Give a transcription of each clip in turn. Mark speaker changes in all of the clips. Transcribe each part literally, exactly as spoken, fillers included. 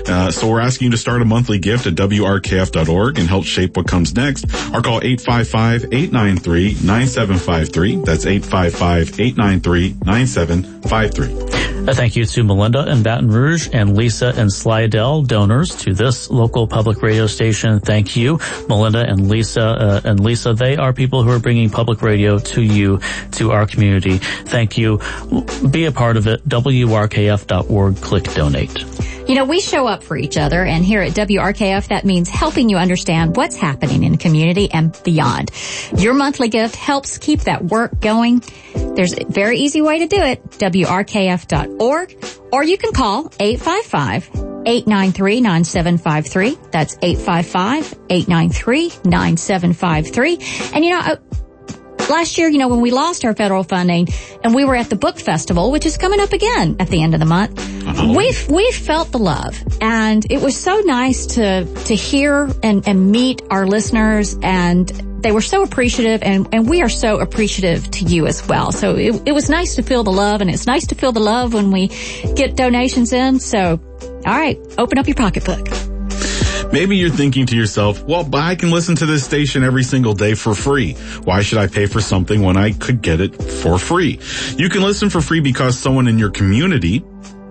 Speaker 1: Uh, so we're asking you to start a monthly gift at W R K F dot org and help shape what comes next. Or call eight five five, eight nine three, nine seven five three. That's eight five five, eight nine three, nine seven five three.
Speaker 2: A thank you to Melinda in Baton Rouge and Lisa in Slidell, donors to this local public radio station. Thank you, Melinda and Lisa. Uh, and Lisa, they are people who are bringing public radio to you, to our community. Thank you. Be a part of it. W R K F dot org. Click donate.
Speaker 3: You know, we show up for each other, and here at W R K F, that means helping you understand what's happening in the community and beyond. Your monthly gift helps keep that work going. There's a very easy way to do it, W R K F dot org, or you can call eight five five, eight nine three, nine seven five three. That's eight five five, eight nine three, nine seven five three. And, you know, uh, last year, you know, when we lost our federal funding and we were at the book festival, which is coming up again at the end of the month, uh-huh. we've, we've felt the love. And it was so nice to, to hear and, and meet our listeners, and they were so appreciative, and, and we are so appreciative to you as well. So it, it was nice to feel the love, and it's nice to feel the love when we get donations in. So, all right, open up your pocketbook.
Speaker 1: Maybe you're thinking to yourself, well, but I can listen to this station every single day for free. Why should I pay for something when I could get it for free? You can listen for free because someone in your community,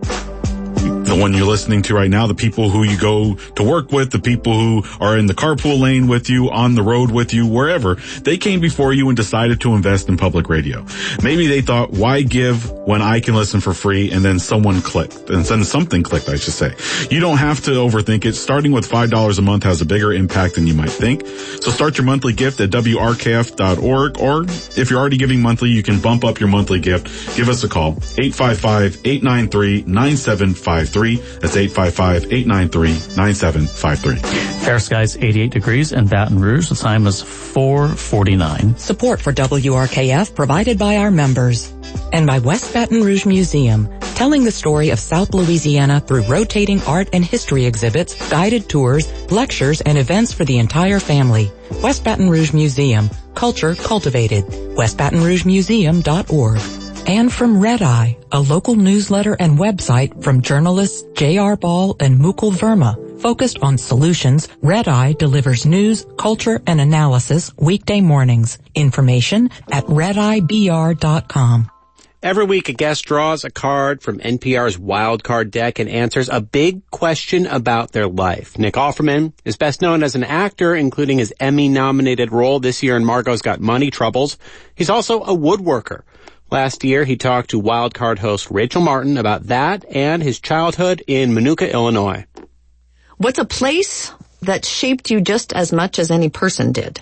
Speaker 1: the one you're listening to right now, the people who you go to work with, the people who are in the carpool lane with you, on the road with you, wherever, they came before you and decided to invest in public radio. Maybe they thought, why give when I can listen for free? And then someone clicked, and then something clicked, I should say. You don't have to overthink it. Starting with five dollars a month has a bigger impact than you might think. So start your monthly gift at W R K F dot org, or if you're already giving monthly, you can bump up your monthly gift. Give us a call, eight five five, eight nine three, nine seven five three. That's eight five five, eight nine three, nine seven five three.
Speaker 2: Fair skies, eighty-eight degrees in Baton Rouge. The time is four forty-nine.
Speaker 4: Support for W R K F provided by our members and by West Baton Rouge Museum, telling the story of South Louisiana through rotating art and history exhibits, guided tours, lectures, and events for the entire family. West Baton Rouge Museum, culture cultivated. west baton rouge museum dot org. And from Red Eye, a local newsletter and website from journalists J R. Ball and Mukul Verma. Focused on solutions, Red Eye delivers news, culture, and analysis weekday mornings. Information at red eye b r dot com.
Speaker 5: Every week, a guest draws a card from N P R's Wild Card deck and answers a big question about their life. Nick Offerman is best known as an actor, including his Emmy-nominated role this year in Margot's Got Money Troubles. He's also a woodworker. Last year, he talked to Wild Card host Rachel Martin about that and his childhood in Minooka, Illinois.
Speaker 6: What's a place that shaped you just as much as any person did?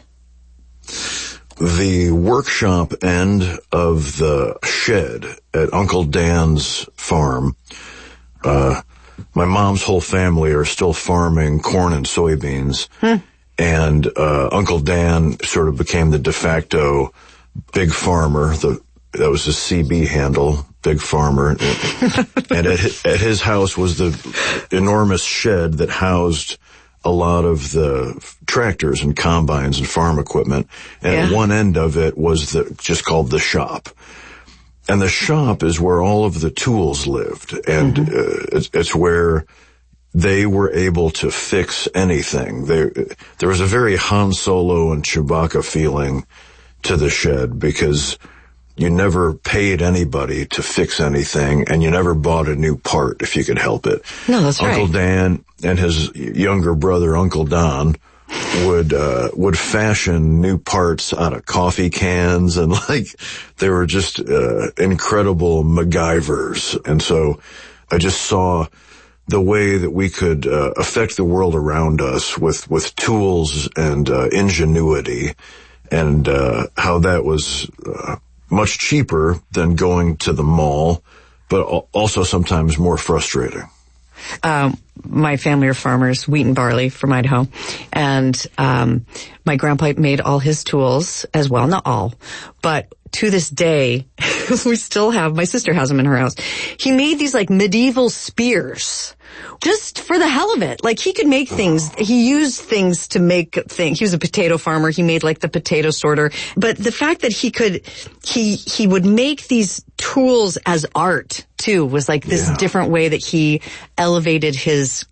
Speaker 7: The workshop end of the shed at Uncle Dan's farm. Uh, my mom's whole family are still farming corn and soybeans. Hmm. And uh, Uncle Dan sort of became the de facto big farmer. The That was his C B handle, Big Farmer. And at his, at his house was the enormous shed that housed a lot of the tractors and combines and farm equipment. And yeah. At one end of it was the just called the shop. And the shop is where all of the tools lived. And mm-hmm. uh, it's, it's where they were able to fix anything. There, there was a very Han Solo and Chewbacca feeling to the shed, because you never paid anybody to fix anything, and you never bought a new part if you could help it.
Speaker 6: No, that's
Speaker 7: Uncle
Speaker 6: right.
Speaker 7: Uncle Dan and his younger brother, Uncle Don, would uh would fashion new parts out of coffee cans, and like they were just uh incredible MacGyvers. And so I just saw the way that we could uh, affect the world around us with with tools and uh, ingenuity, and uh how that was uh, much cheaper than going to the mall, but also sometimes more frustrating.
Speaker 6: Um, my family are farmers, wheat and barley from Idaho. And um, my grandpa made all his tools as well. Not all, but to this day, we still have, my sister has them in her house. He made these like medieval spears just for the hell of it. Like he could make things. He used things to make things. He was a potato farmer. He made like the potato sorter. But the fact that he could, he, he would make these tools as art too was like this yeah. different way that he elevated his